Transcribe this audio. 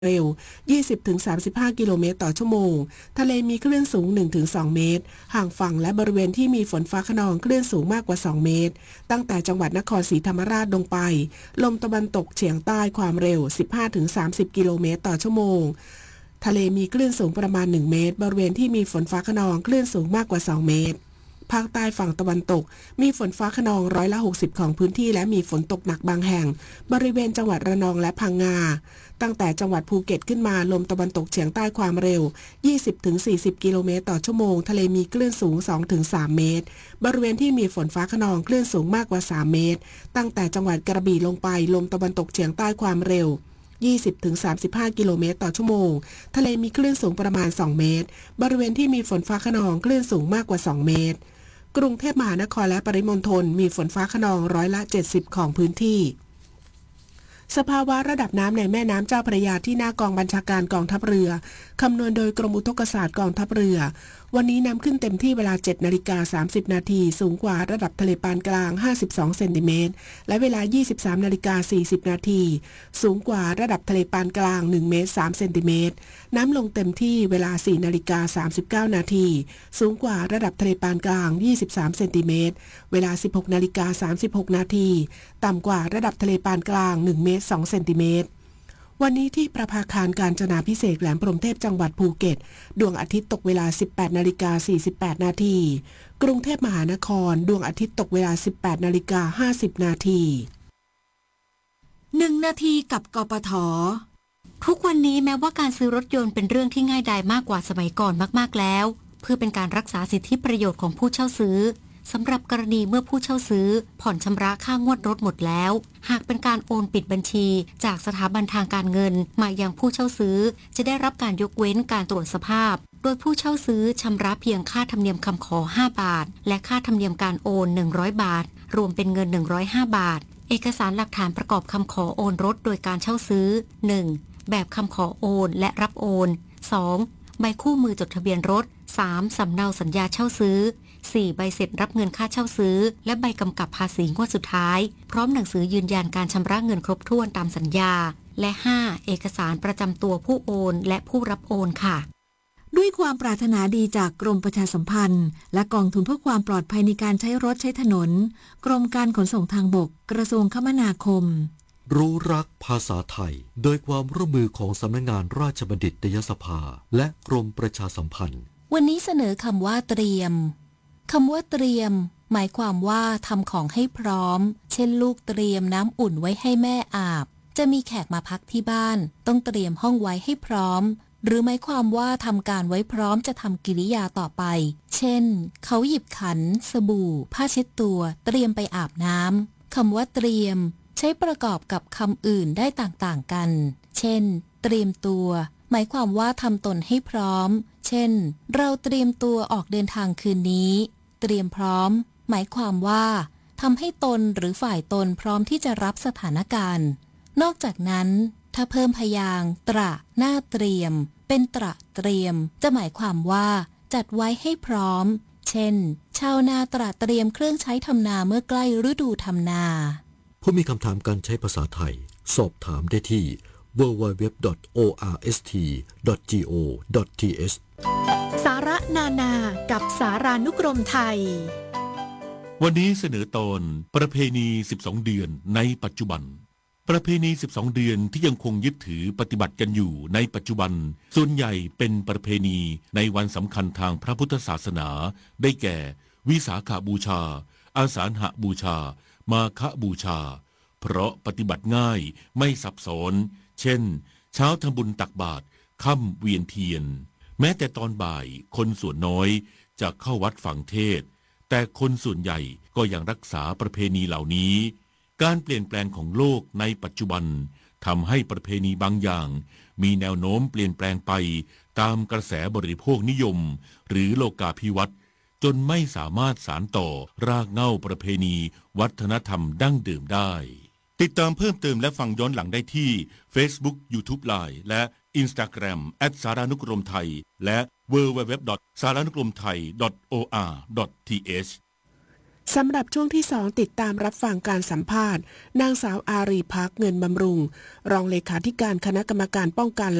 เร็ว 20-35 กิโลเมตรต่อชั่วโมงทะเลมีคลื่นสูง 1-2 เมตรห่างฝั่งและบริเวณที่มีฝนฟ้าคะนองคลื่นสูงมากกว่า 2 เมตรตั้งแต่จังหวัดนครศรีธรรมราชลงไปลมตะวันตกเฉียงใต้ความเร็ว 15-30 กิโลเมตรต่อชั่วโมงทะเลมีคลื่นสูงประมาณ 1 เมตรบริเวณที่มีฝนฟ้าคะนองคลื่นสูงมากกว่า 2 เมตรภาคใต้ฝั่งตะวันตกมีฝนฟ้าคะนอง60%ของพื้นที่และมีฝนตกหนักบางแห่งบริเวณจังหวัดระนองและพังงาตั้งแต่จังหวัดภูเก็ตขึ้นมาลมตะวันตกเฉียงใต้ความเร็ว 20-40 กิโลเมตรต่อชั่วโมงทะเลมีคลื่นสูง 2-3 เมตรบริเวณที่มีฝนฟ้าคะนองคลื่นสูงมากกว่า 3 เมตรตั้งแต่จังหวัดกระบี่ลงไปลมตะวันตกเฉียงใต้ความเร็ว 20-35 กิโลเมตรต่อชั่วโมงทะเลมีคลื่นสูงประมาณ 2 เมตรบริเวณที่มีฝนฟ้าคะนองคลื่นสูงมากกว่า 2 เมตรกรุงเทพมหานครและปริมณฑลมีฝนฟ้าคะนอง70%ของพื้นที่สภาวะระดับน้ำในแม่น้ำเจ้าพระยาที่หน้ากองบัญชาการกองทัพเรือคำนวณโดยกรมอุทกศาสตร์กองทัพเรือวันนี้น้ำขึ้นเต็มที่เวลา 7:30 นาทีสูงกว่าระดับทะเลปานกลาง52เซนติเมตรและเวลา 23:40 นาทีสูงกว่าระดับทะเลปานกลาง1 เมตร 3 เซนติเมตรน้ำลงเต็มที่เวลา 4:39 นาทีสูงกว่าระดับทะเลปานกลาง23เซนติเมตรเวลา 16:36 นาทีต่ำกว่าระดับทะเลปานกลาง1 เมตร 2 เซนติเมตรวันนี้ที่ประภาคารกาญจนาภิเษกแหลมพรหมเทพจังหวัดภูเก็ตดวงอาทิตย์ตกเวลา 18:48 นาทีกรุงเทพมหานครดวงอาทิตย์ตกเวลา 18:50 นาที 1 นาทีกับกปท.ทุกวันนี้แม้ว่าการซื้อรถยนต์เป็นเรื่องที่ง่ายดายมากกว่าสมัยก่อนมากๆแล้วเพื่อเป็นการรักษาสิทธิประโยชน์ของผู้เช่าซื้อสำหรับกรณีเมื่อผู้เช่าซื้อผ่อนชำระค่างวดรถหมดแล้วหากเป็นการโอนปิดบัญชีจากสถาบันทางการเงินมายังผู้เช่าซื้อจะได้รับการยกเว้นการตรวจสภาพโดยผู้เช่าซื้อชำระเพียงค่าธรรมเนียมคำขอ5 บาทและค่าธรรมเนียมการโอน100 บาทรวมเป็นเงิน105 บาทเอกสารหลักฐานประกอบคำขอโอนรถโดยการเช่าซื้อ 1. แบบคำขอโอนและรับโอน 2. ใบคู่มือจดทะเบียนรถ 3. สำเนาสัญญาเช่าซื้อ 4. ใบเสร็จรับเงินค่าเช่าซื้อและใบกำกับภาษีงวดสุดท้ายพร้อมหนังสือยืนยันการชำระเงินครบถ้วนตามสัญญาและ 5. เอกสารประจำตัวผู้โอนและผู้รับโอนค่ะด้วยความปรารถนาดีจากกรมประชาสัมพันธ์และกองทุนเพื่อความปลอดภัยในการใช้รถใช้ถนนกรมการขนส่งทางบกกระทรวงคมนาคมรู้รักภาษาไทยโดยความร่วมมือของสำนักงานราชบัณฑิตยสภาและกรมประชาสัมพันธ์วันนี้เสนอคำว่าเตรียมคำว่าเตรียมหมายความว่าทำของให้พร้อมเช่นลูกเตรียมน้ำอุ่นไว้ให้แม่อาบจะมีแขกมาพักที่บ้านต้องเตรียมห้องไว้ให้พร้อมหรือหมายความว่าทำการไว้พร้อมจะทำกิริยาต่อไปเช่นเขาหยิบขันสบู่ผ้าเช็ดตัวเตรียมไปอาบน้ำคำว่าเตรียมใช้ประกอบกับคำอื่นได้ต่างๆกันเช่นเตรียมตัวหมายความว่าทำตนให้พร้อมเช่นเราเตรียมตัวออกเดินทางคืนนี้เตรียมพร้อมหมายความว่าทำให้ตนหรือฝ่ายตนพร้อมที่จะรับสถานการณ์นอกจากนั้นถ้าเพิ่มพยางค์ตระหน้าเตรียมเป็นตระเตรียมจะหมายความว่าจัดไว้ให้พร้อมเช่นชาวนาตระเตรียมเครื่องใช้ทำนาเมื่อใกล้ฤดูทำนาผู้มีคำถามการใช้ภาษาไทยสอบถามได้ที่ www.orst.go.th สาระนานากับสารานุกรมไทยวันนี้เสนอตอนประเพณี12เดือนในปัจจุบันประเพณี12เดือนที่ยังคงยึดถือปฏิบัติกันอยู่ในปัจจุบันส่วนใหญ่เป็นประเพณีในวันสำคัญทางพระพุทธศาสนาได้แก่วิสาขบูชาอาสาฬหบูชามาฆบูชาเพราะปฏิบัติง่ายไม่ซับซ้อนเช่นเช้าทำบุญตักบาตรค่ำเวียนเทียนแม้แต่ตอนบ่ายคนส่วนน้อยจะเข้าวัดฟังเทศน์แต่คนส่วนใหญ่ก็ยังรักษาประเพณีเหล่านี้การเปลี่ยนแปลงของโลกในปัจจุบันทำให้ประเพณีบางอย่างมีแนวโน้มเปลี่ยนแปลงไปตามกระแสบริโภคนิยมหรือโลกาภิวัตน์จนไม่สามารถสานต่อรากเหง้าประเพณีวัฒนธรรมดั้งเดิมได้ติดตามเพิ่มเติมและฟังย้อนหลังได้ที่ Facebook YouTube Line และ Instagram @saranukromthai และ www.saranukromthai.or.th สำหรับช่วงที่ 2 ติดตามรับฟังการสัมภาษณ์นางสาวอารีภักดิ์เงินบำรุงรองเลขาธิการคณะกรรมการป้องกัน